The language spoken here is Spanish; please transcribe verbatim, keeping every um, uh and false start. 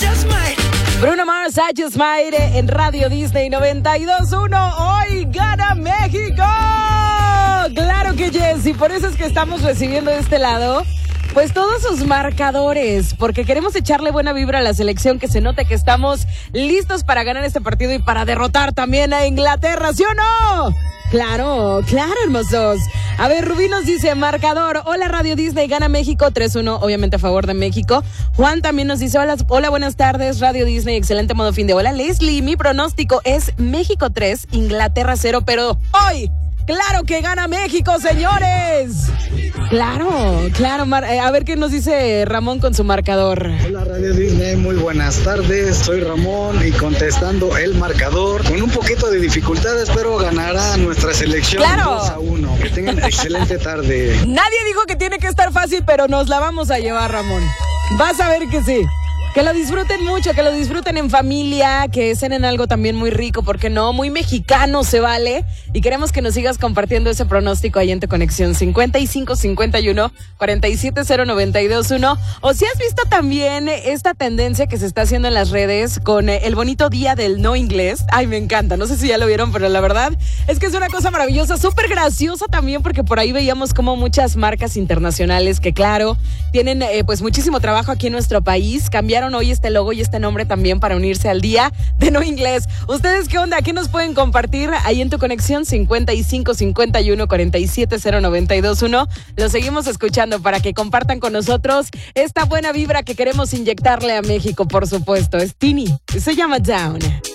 Bruno Mars, I Just Might en Radio Disney noventa y dos punto uno. Hoy gana México. Claro que yes, y por eso es que estamos recibiendo de este lado pues todos sus marcadores, porque queremos echarle buena vibra a la selección, que se note que estamos listos para ganar este partido y para derrotar también a Inglaterra, ¿sí o no? Claro, claro, hermosos. A ver, Rubí nos dice, marcador, hola Radio Disney, gana México tres uno, obviamente a favor de México. Juan también nos dice, hola, hola, buenas tardes, Radio Disney, excelente modo fin de hola. Leslie, mi pronóstico es México tres, Inglaterra cero, pero hoy, claro que gana México, señores. Claro, claro, Mar- a ver qué nos dice Ramón con su marcador. Hola Radio Disney, muy buenas tardes, soy Ramón y contestando el marcador con un poquito de dificultades, pero ganará nuestra selección ¡Claro! dos a uno. Que tengan excelente tarde. Nadie dijo que tiene que estar fácil, pero nos la vamos a llevar, Ramón. Vas a ver que sí. Que lo disfruten mucho, que lo disfruten en familia, que cenen algo también muy rico, porque no, muy mexicano se vale. Y queremos que nos sigas compartiendo ese pronóstico ahí en tu conexión cincuenta y cinco cincuenta y uno cuarenta y siete cero noventa y dos uno. O si has visto también esta tendencia que se está haciendo en las redes con el bonito día del no inglés. Ay, me encanta, no sé si ya lo vieron, pero la verdad es que es una cosa maravillosa, súper graciosa también, porque por ahí veíamos como muchas marcas internacionales que claro, tienen eh, pues muchísimo trabajo aquí en nuestro país, cambiaron hoy este logo y este nombre también para unirse al día de no inglés. ¿Ustedes qué onda? ¿Qué nos pueden compartir ahí en tu conexión cincuenta y cinco cincuenta y uno cuarenta y siete cero noventa y dos uno? Lo seguimos escuchando para que compartan con nosotros esta buena vibra que queremos inyectarle a México, por supuesto. Es Tini, se llama Down.